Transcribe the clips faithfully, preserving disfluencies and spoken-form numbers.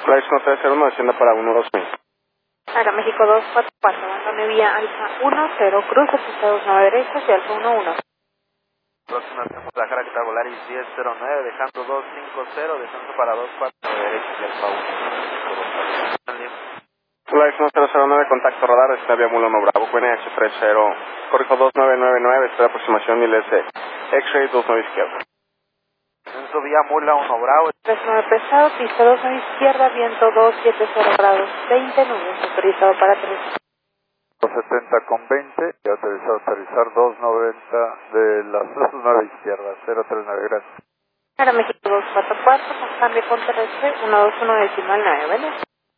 Flight uno tres cero uno, descienda para uno dos mil. Aeroméxico dos cuatro cuatro, abandone vía Alfa uno cero, cruce pista dos nueve derecha hacia Alfa uno uno. Próxima Guadalajara, que está Volaris diez cero nueve, dejando dos cinco cero, descenso para dos cuatro nueve derecha hacia Alfa uno. Flight uno cero cero nueve, contacto radar, está vía Mula uno Bravo, Q N H tres cero, corrijo dos nueve nueve nueve, espera aproximación I L S, X-Ray dos nueve izquierda. Descenso vía Mula uno Bravo. tres nueve pesado, pista dos nueve izquierda, viento dos siete cero grados, veinte nubes, autorizado para tres. dos setenta con veinte, y autorizado a aterrizar dos noventa de las dos nueve izquierda, cero tres nueve, gracias. Aeroméxico dos cuatro cuatro, con cambio con terrestre, uno dos uno decimal nueve, ¿vale?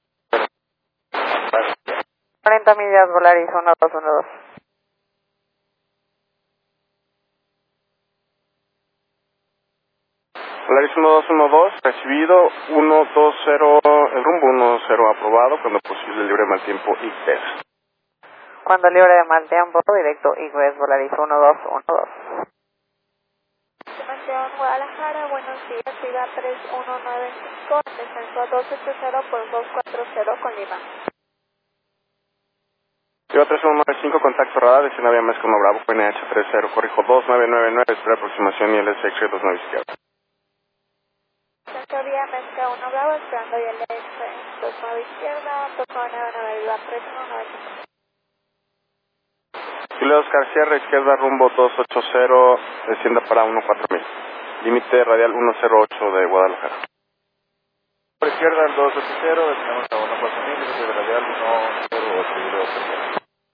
cuarenta millas, Volaris uno dos uno dos. Volaris uno dos uno dos, recibido uno dos cero, el rumbo uno cero aprobado, cuando posible libre mal tiempo I G S. Cuando libre de mal tiempo, directo I G S, Volaris uno dos uno dos. Estimación Guadalajara, buenos días, Viva tres uno nueve cinco, descenso a dos ocho cero por dos cuatro cero con Lima. Viva tres uno nueve cinco, contacto radar, descienda vía Mezca uno Bravo, Q N H tres cero, corrijo dos nueve nueve nueve, espera aproximación I L S, X-Ray dos nueve izquierda. Descenso vía Mezca uno Bravo, esperando I L S dos nueve izquierda, dos nueve nueve nueve, Viva tres uno nueve cinco. Kilo Oscar Sierra, izquierda rumbo dos ocho cero, descienda para uno cuatro mil. Límite radial uno cero ocho de Guadalajara. Por izquierda el dos ocho cero, descendemos a uno cuatro mil, límite radial uno cero ocho.